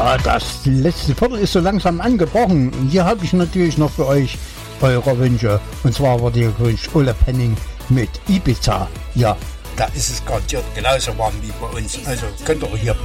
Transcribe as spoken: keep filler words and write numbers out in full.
Ja, das letzte Viertel ist so langsam angebrochen. Hier habe ich natürlich noch für euch eure Wünsche. Und zwar war der Wunsch Ole Penning mit Ibiza. Ja, da ist es garantiert genauso warm wie bei uns. Also könnt ihr hier